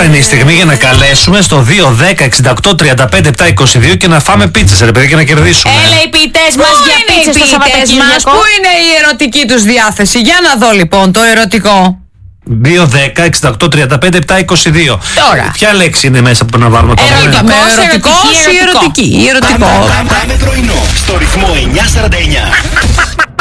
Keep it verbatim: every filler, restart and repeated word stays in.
Τώρα είναι η στιγμή για να καλέσουμε στο δύο δέκα εξήντα οκτώ τριάντα πέντε επτά είκοσι δύο και να φάμε πίτσες, ρε παιδί, και να κερδίσουμε. Έλα οι ποιητές μας για πίτσες στο Σαββατοκύριακο. Πού είναι η ερωτική τους διάθεση? Για να δω λοιπόν το ερωτικό. δύο δέκα εξήντα οκτώ τριάντα πέντε επτά είκοσι δύο. Τώρα. Ποια λέξη είναι μέσα που να βάλουμε τώρα? Ερωτικός, ερωτικός ή ερωτική? Ερωτικό. Πάμε πρωινό στο ρυθμό εννιά σαράντα εννιά.